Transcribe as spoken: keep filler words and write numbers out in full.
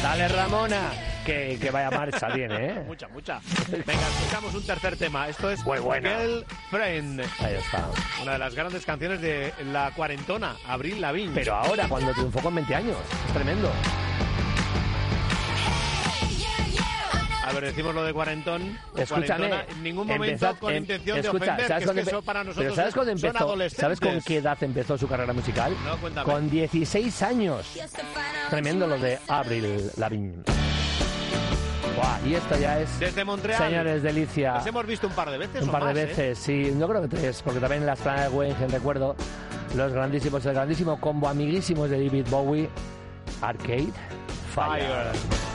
Dale, Ramona. Que, que vaya marcha tiene, ¿eh? Mucha, mucha. Venga, escuchamos un tercer tema. Esto es muy buena. Girlfriend. Ahí está. Una de las grandes canciones de la cuarentona, Avril Lavigne. Pero ahora, cuando triunfó con veinte años. Es tremendo. A ver, decimos lo de cuarentón. Escúchame. En ningún momento empezad, con em, intención escucha, de ofender, ¿sabes que es que empe- eso para nosotros pero ¿sabes cuándo son empezó? adolescentes. ¿Sabes con qué edad empezó su carrera musical? No, cuéntame. Con dieciséis años. Tremendo lo de Avril Lavigne. Buah, y esto ya es... Desde Montreal. Señores, delicia. Los hemos visto un par de veces Un o par de más, veces, ¿eh? sí. Yo creo que tres, porque también en la Esplanada de Guggenheim recuerdo los grandísimos, el grandísimo combo amiguísimos de David Bowie, Arcade Fire. Fire.